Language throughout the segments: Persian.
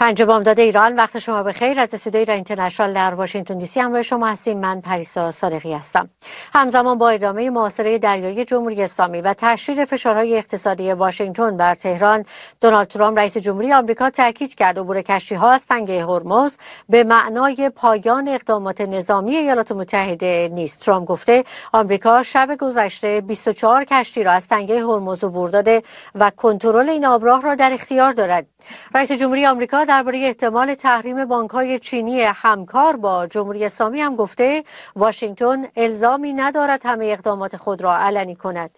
5 بامداد ایران، وقت شما بخیر. از استودیوی ایران اینترنشنال در واشنگتن دی سی همراه شما هستیم. من پریسا صادقی هستم. همزمان با ادامه محاصره دریایی جمهوری اسلامی و تشدید فشارهای اقتصادی واشنگتن بر تهران، دونالد ترامپ رئیس جمهوری آمریکا تاکید کرد عبور کشتی‌ها از تنگه هرمز به معنای پایان اقدامات نظامی ایالات متحده نیست. ترامپ گفته آمریکا شب گذشته 24 کشتی را از تنگه هرمز عبور داده و کنترل این آبراه را در اختیار دارد. رئیس جمهوری آمریکا درباره احتمال تحریم بانک‌های چینی همکار با جمهوری اسلامی هم گفته واشنگتن الزامی ندارد همه اقدامات خود را علنی کند.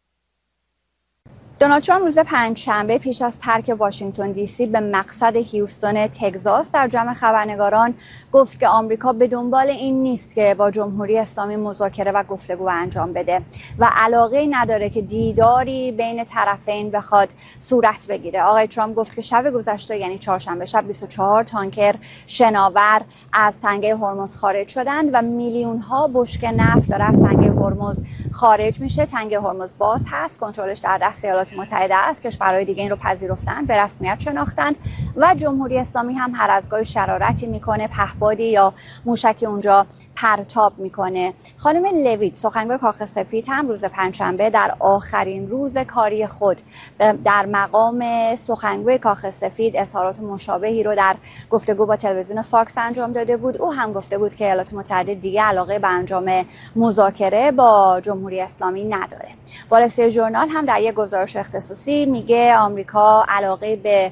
دونالد ترامپ روز پنجشنبه پیش از ترک واشنگتن دی سی به مقصد هیوستون تگزاس در جمع خبرنگاران گفت که آمریکا به دنبال این نیست که با جمهوری اسلامی مذاکره و گفتگو انجام بده و علاقه نداره که دیداری بین طرفین بخواد صورت بگیره. آقای ترامپ گفت که شب گذشته یعنی چهارشنبه شب 24 تانکر شناور از تنگه هرمز خارج شدند و میلیون ها بشکه نفت داره از تنگه هرمز خارج میشه. تنگه هرمز باز هست، کنترلش در دست ایالات متحده است. کشورهای دیگه این رو پذیرفتن، به رسمیت شناختند و جمهوری اسلامی هم هر از گاهی شرارتی میکنه، پهپادی یا موشکی اونجا پرتاب میکنه. خانم لویت سخنگوی کاخ سفید هم روز پنجشنبه در آخرین روز کاری خود در مقام سخنگوی کاخ سفید اظهارات مشابهی رو در گفتگو با تلویزیون فاکس انجام داده بود. او هم گفته بود که ایالات متحده دیگه علاقه به انجام مذاکره با جمهوری اسلامی نداره. وال استریت ژورنال هم در یک گزارش اختصاصی میگه آمریکا علاقه به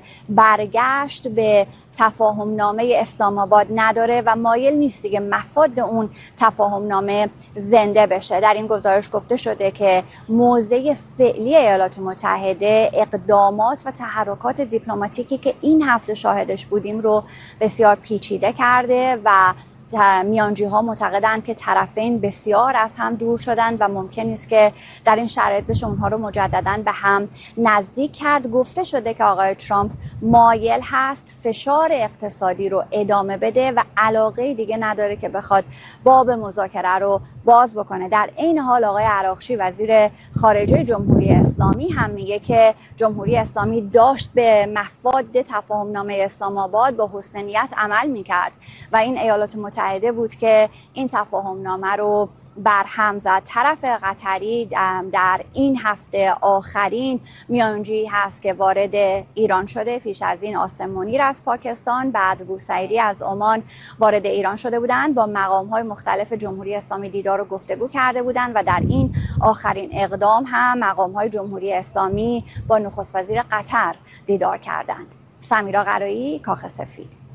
برگشت به تفاهم نامه اسلام آباد نداره و مایل نیست دیگه مفاد اون تفاهم نامه زنده بشه. در این گزارش گفته شده که موضع فعلی ایالات متحده اقدامات و تحرکات دیپلماتیکی که این هفته شاهدش بودیم رو بسیار پیچیده کرده و میانجی ها معتقدند که طرفین بسیار از هم دور شدن و ممکن است که در این شرایط بشه اونها رو مجددا به هم نزدیک کرد. گفته شده که آقای ترامپ مایل هست فشار اقتصادی رو ادامه بده و علاقه دیگه نداره که بخواد باب مذاکره رو باز بکنه. در این حال آقای عراقچی وزیر خارجه جمهوری اسلامی هم میگه که جمهوری اسلامی داشت به مفاد تفاهم نامه اسلام آباد با حسن نیت عمل میکرد و این ایالات متحده بود که این تفاهم نامه رو برهم زد. طرف قطری در این هفته آخرین میانجی هست که وارد ایران شده. پیش از این آسم منیر از پاکستان، بعد بوسعیدی از عمان وارد ایران شده بودند. با مقام‌های مختلف جمهوری اسلامی دیدار و گفتگو کرده بودند و در این آخرین اقدام هم مقام‌های جمهوری اسلامی با نخست وزیر قطر دیدار کردند. سمیرا قرایی، کاخ سفید.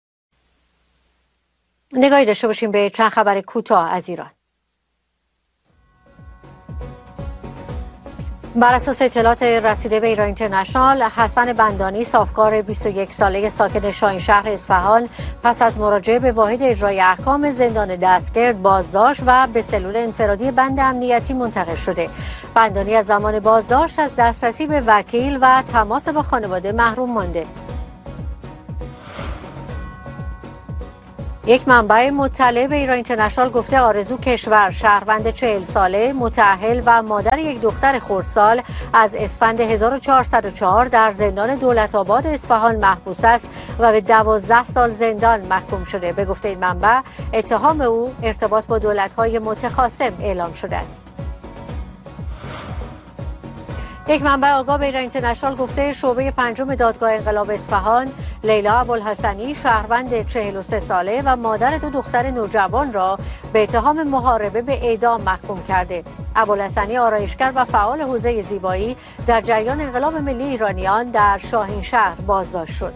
نگاهی داشته باشیم به چند خبر کوتاه از ایران. بر اساس اطلاعات رسیده به ایران اینترنشنال، حسن بندانی صافکار 21 ساله ساکن شاهینشهر اصفهان پس از مراجعه به واحد اجرای احکام زندان دستگرد بازداشت و به سلول انفرادی بند امنیتی منتقل شده. بندانی از زمان بازداشت از دسترسی به وکیل و تماس با خانواده محروم مانده. یک منبع مطلع به ایران اینترنشنال گفته آرزو کشور، شهروند 40 ساله، متأهل و مادر یک دختر خردسال، از اسفند 1404 در زندان دولت‌آباد اصفهان محبوس است و به 12 سال زندان محکوم شده. به گفته این منبع اتهام او ارتباط با دولت‌های متخاصم اعلام شده است. یک منبع آگاه به ایران اینترنشنال گفته شعبه 5 دادگاه انقلاب اصفهان لیلا ابوالحسنی، شهروند 43 ساله و مادر 2 دختر نوجوان را به اتهام محاربه به اعدام محکوم کرده. ابوالحسنی آرایشگر و فعال حوزه زیبایی در جریان انقلاب ملی ایرانیان در شاهینشهر بازداشت شد.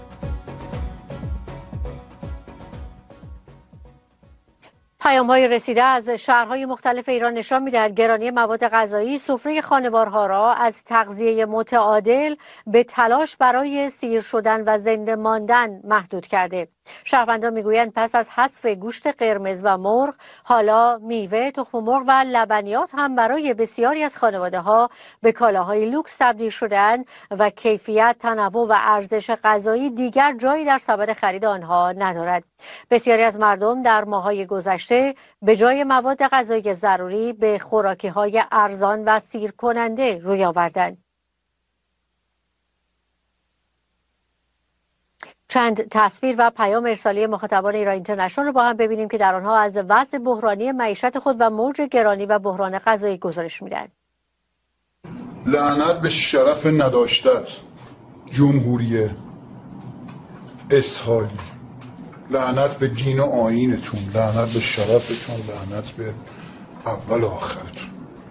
پیام‌های رسیده از شهرهای مختلف ایران نشان می‌دهد گرانی مواد غذایی سفره خانوارها را از تغذیه متعادل به تلاش برای سیر شدن و زنده ماندن محدود کرده. شهروندان میگویند پس از حذف گوشت قرمز و مرغ، حالا میوه، تخم مرغ و لبنیات هم برای بسیاری از خانواده‌ها به کالاهای لوکس تبدیل شده‌اند و کیفیت، تنوع و ارزش غذایی دیگر جایی در سبد خرید آنها ندارد. بسیاری از مردم در ماه‌های گذشته به جای مواد غذایی ضروری به خوراکی‌های ارزان و سیر کننده روی آوردند. چند تصویر و پیام ارسالی مخاطبان ایران اینترنشنال رو با هم ببینیم که در آنها از وضع بحرانی معیشت خود و موج گرانی و بحران غذایی گزارش میدن. لعنت به شرف نداشتت جمهوری اسحالی، لعنت به دین و آیینتون، لعنت به شرفتون، لعنت به اول و آخرتون.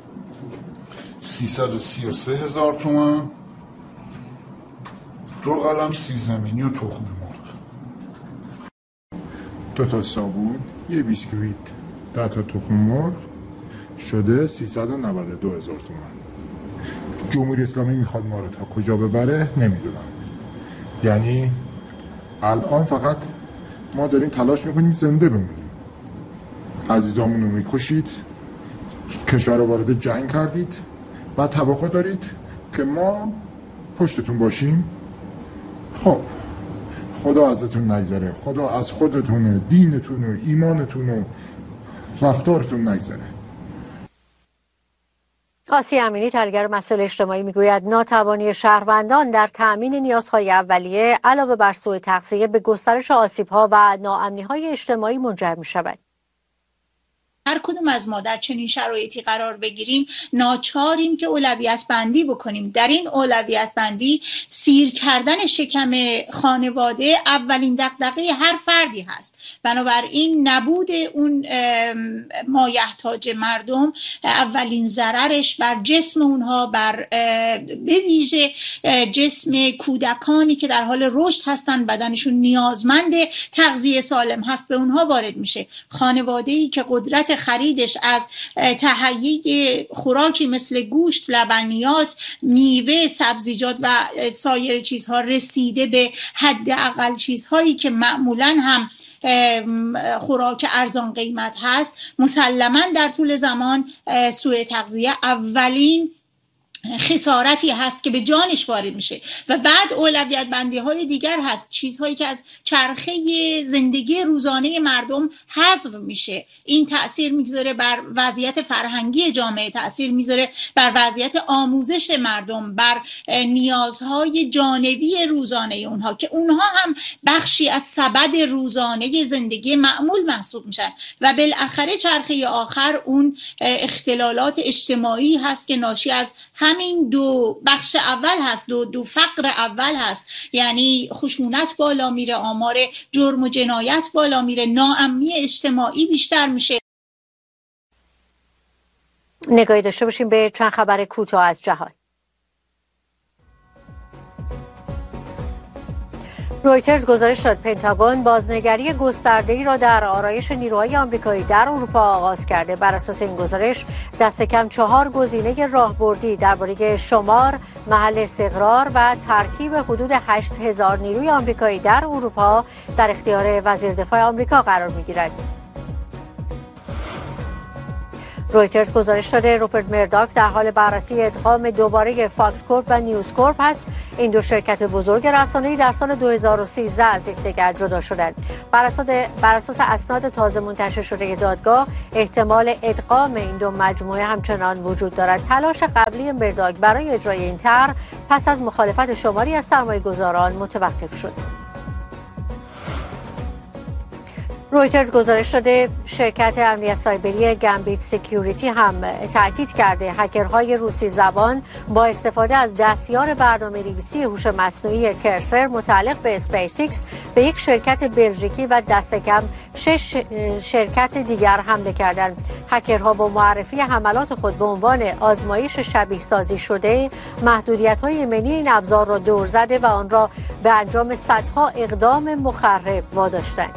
333,000 تومان، 2 قلم سیب‌زمینی و تخم مرغ، 2 تا صابون، 1 بیسکویت، 10 تا تخم مرغ، شده 392,000 تومان. جمهوری اسلامی میخواد ما رو تا کجا ببره نمیدونم. یعنی الان فقط ما داریم تلاش میکنیم زنده بمونیم. عزیزامون رو میکشید، کشور رو وارد جنگ کردید و توقع دارید که ما پشتتون باشیم. خب خدا ازتون نگذره، خدا از خودتون، دینتون و ایمانتون و رفتارتون نگذره. آسیه امینی تحلیلگر مسائل اجتماعی میگوید ناتوانی شهروندان در تأمین نیازهای اولیه علاوه بر سوء تغذیه به گسترش آسیب‌ها و ناامنی‌های اجتماعی منجر می‌شود. هر کدوم از ما در چنین شرایطی قرار بگیریم ناچاریم که اولویت بندی بکنیم. در این اولویت بندی سیر کردن شکم خانواده اولین دغدغه هر فردی هست. بنابراین نبود اون مایحتاج مردم اولین ضررش بر جسم اونها، بر به ویژه جسم کودکانی که در حال رشد هستن، بدنشون نیازمند تغذیه سالم هست، به اونها وارد میشه. خانواده‌ای که قدرت خریدش از تهیه خوراکی مثل گوشت، لبنیات، میوه، سبزیجات و سایر چیزها رسیده به حداقل چیزهایی که معمولاً هم خوراک ارزان قیمت هست، مسلماً در طول زمان سوء تغذیه اولین خسارتی هست که به جانش وارد میشه. و بعد اولویت بندی های دیگر هست، چیزهایی که از چرخه زندگی روزانه مردم حذف میشه. این تأثیر میگذاره بر وضعیت فرهنگی جامعه، تأثیر میذاره بر وضعیت آموزش مردم، بر نیازهای جانبی روزانه اونها که اونها هم بخشی از سبد روزانه زندگی معمول محسوب میشن. و بالاخره چرخه آخر اون اختلالات اجتماعی هست که ناشی از همین دو بخش اول هست، دو فقر اول هست. یعنی خشونت بالا میره، آمار جرم و جنایت بالا میره، ناامنی اجتماعی بیشتر میشه. نگاهی داشته باشیم به چند خبر کوتاه از جهان. رویترز گزارش داد پنتاگون بازنگری گسترده‌ای را در آرایش نیروهای آمریکایی در اروپا آغاز کرده. بر اساس این گزارش دست کم 4 گزینه راهبردی درباره شمار، محل استقرار و ترکیب حدود 8,000 نیروی آمریکایی در اروپا در اختیار وزیر دفاع آمریکا قرار می‌گیرد. رویترز گزارش داده روپرت مرداک در حال بررسی ادغام دوباره فاکس کورپ و نیوز کورپ است. این دو شرکت بزرگ رسانه‌ای در سال 2013 از یکدیگر جدا شدند. بر اساس اسناد تازه منتشر شده دادگاه احتمال ادغام این دو مجموعه همچنان وجود دارد. تلاش قبلی مرداک برای اجرای این طرح پس از مخالفت شماری از سرمایه‌گذاران متوقف شد. رویترز گزارش داده شرکت امنیت سایبری گمبیت سکیوریتی هم تاکید کرده هکرهای روسی زبان با استفاده از دستیار برنامه‌نویسی هوش مصنوعی کرسر متعلق به اسپیس ایکس به یک شرکت بلژیکی و دست کم 6 شرکت دیگر حمله کردند. هکرها با معرفی حملات خود به عنوان آزمایش شبیه سازی شده محدودیت‌های ایمنی این ابزار را دور زده و آن را به انجام صدها اقدام مخرب واداشتند.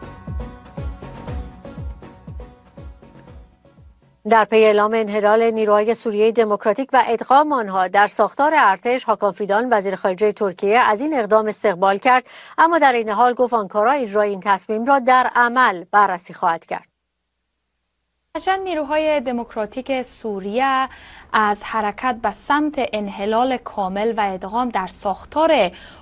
در پی اعلام انحلال نیروهای سوریه دموکراتیک و ادغام آنها در ساختار ارتش، هاکان فیدان وزیر خارجه ترکیه از این اقدام استقبال کرد، اما در این حال گفت آنکارا اجرای این تصمیم را در عمل بررسی خواهد کرد. نیروهای دموکراتیک سوریه از حرکت به سمت انحلال کامل و ادغام در ساختار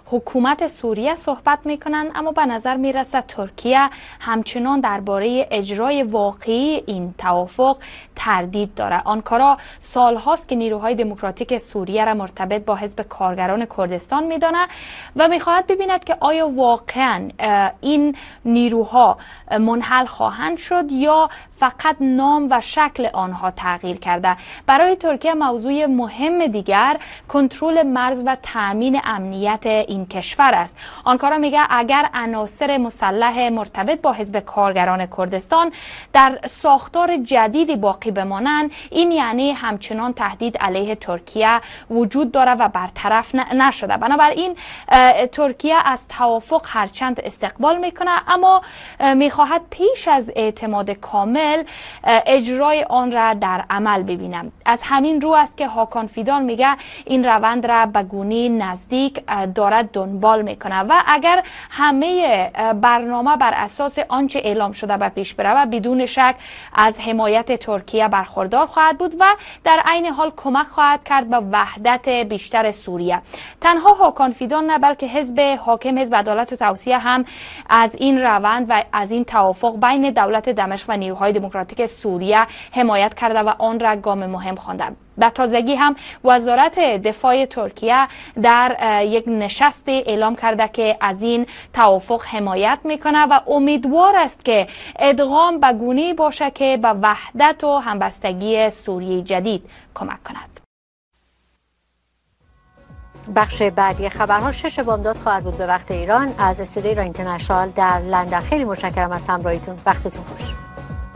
حکومت سوریه صحبت میکنن، اما به نظر میرسه ترکیه همچنان درباره اجرای واقعی این توافق تردید داره. آنکارا سالهاست که نیروهای دموکراتیک سوریه را مرتبط با حزب کارگران کردستان میدانه و میخواهد ببیند که آیا واقعا این نیروها منحل خواهند شد یا فقط نام و شکل آنها تغییر کرده. برای ترکیه موضوع مهم دیگر کنترل مرز و تأمین امنیت این کشور است. آنکارا میگه اگر عناصر مسلح مرتبط با حزب کارگران کردستان در ساختار جدیدی باقی بمانند، این یعنی همچنان تهدید علیه ترکیه وجود داره و برطرف نشده. بنابراین ترکیه از توافق هرچند استقبال میکنه، اما میخواهد پیش از اعتماد کامل اجرای آن را در عمل ببینم. از همین رو است که هاکان فیدان میگه این روند را به گونه نزدیک دارد دنبال میکنه و اگر همه برنامه بر اساس آنچه اعلام شده به پیش بره، بدون شک از حمایت ترکیه برخوردار خواهد بود و در عین حال کمک خواهد کرد به وحدت بیشتر سوریه. تنها هاکان فیدان نه، بلکه حزب حاکم، حزب عدالت و توسعه هم از این روند و از این توافق بین دولت دمشق و نیروهای دموکراتیک سوریه حمایت کرده و آن را گام مهم خوانده. در تازگی هم وزارت دفاع ترکیه در یک نشست اعلام کرده که از این توافق حمایت میکنه و امیدوار است که ادغام به گونه‌ای باشه که به وحدت و همبستگی سوریه جدید کمک کند. بخش بعدی خبرها 6 بامداد خواهد بود به وقت ایران از استودیو ایران اینترنشنال در لندن. خیلی متشکرم از همراهیتون. وقتتون خوش.